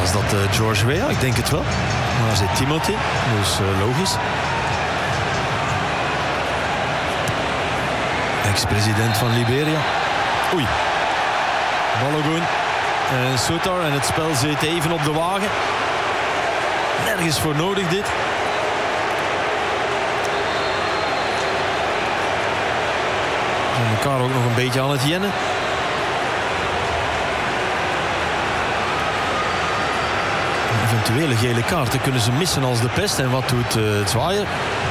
Was dat George Weah? Ik denk het wel. Maar hij zit Timothy, dus logisch. Ex-president van Liberia. Oei. Balogun en Sutar en het spel zit even op de wagen. Nergens voor nodig dit. Ze zijn elkaar ook nog een beetje aan het jennen. Eventuele gele kaarten kunnen ze missen als de pest. En wat doet het Zwaaier?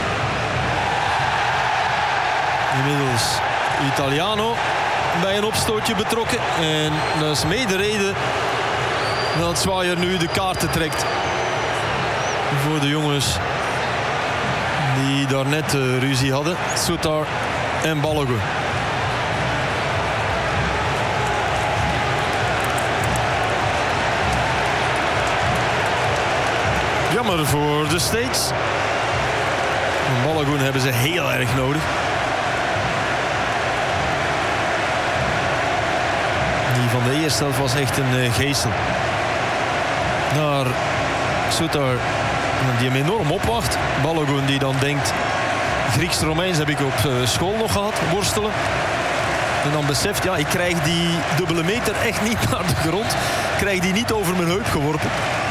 Inmiddels Italiano bij een opstootje betrokken. En dat is mede de reden dat Zwaaier nu de kaarten trekt. Voor de jongens die daarnet ruzie hadden. Sutar en Balogun. Jammer voor de States. Balogun hebben ze heel erg nodig. Die van de eerste helft was echt een geestel. Naar Sutar, die hem enorm opwacht. Balogun die dan denkt... Grieks-Romeins heb ik op school nog gehad, worstelen. En dan beseft, ja, ik krijg die dubbele meter echt niet naar de grond. Ik krijg die niet over mijn heup geworpen.